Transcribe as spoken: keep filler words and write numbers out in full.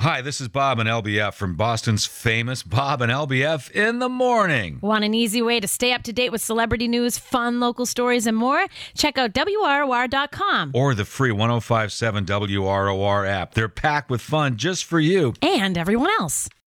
Hi, this is Bob and L B F from Boston's famous Bob and L B F in the Morning. Want an easy way to stay up to date with celebrity news, fun local stories, and more? Check out W R O R dot com. Or the free one oh five point seven W R O R app. They're packed with fun just for you. And everyone else.